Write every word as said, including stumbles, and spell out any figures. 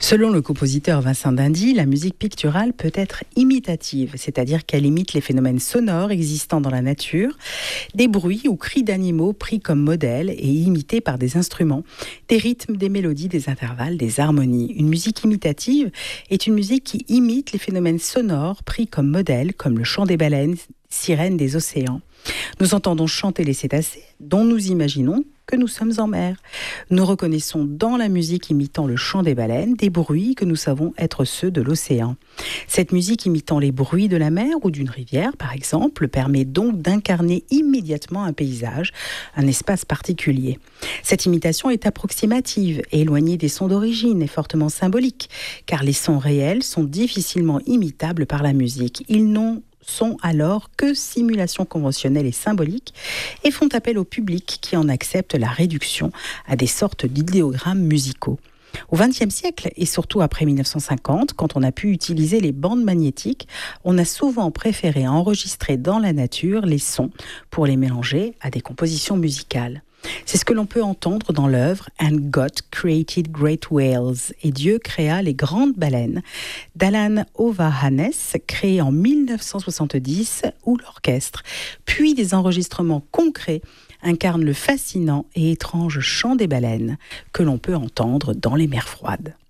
Selon le compositeur Vincent d'Indy, la musique picturale peut être imitative, c'est-à-dire qu'elle imite les phénomènes sonores existants dans la nature, des bruits ou cris d'animaux pris comme modèle et imités par des instruments, des rythmes, des mélodies, des intervalles, des harmonies. Une musique imitative est une musique qui imite les phénomènes sonores pris comme modèle, comme le chant des baleines, sirènes des océans. Nous entendons chanter les cétacés, dont nous imaginons que nous sommes en mer. Nous reconnaissons dans la musique imitant le chant des baleines des bruits que nous savons être ceux de l'océan. Cette musique imitant les bruits de la mer ou d'une rivière, par exemple, permet donc d'incarner immédiatement un paysage, un espace particulier. Cette imitation est approximative et éloignée des sons d'origine et fortement symbolique, car les sons réels sont difficilement imitables par la musique. Ils n'ont sont alors que simulations conventionnelles et symboliques et font appel au public qui en accepte la réduction à des sortes d'idéogrammes musicaux. Au vingtième siècle, et surtout après mille neuf cent cinquante, quand on a pu utiliser les bandes magnétiques, on a souvent préféré enregistrer dans la nature les sons pour les mélanger à des compositions musicales. C'est ce que l'on peut entendre dans l'œuvre « And God created great whales » et Dieu créa les grandes baleines d'Alan Ova-Hannes, créé en mille neuf cent soixante-dix, où l'orchestre, puis des enregistrements concrets, incarnent le fascinant et étrange chant des baleines que l'on peut entendre dans les mers froides.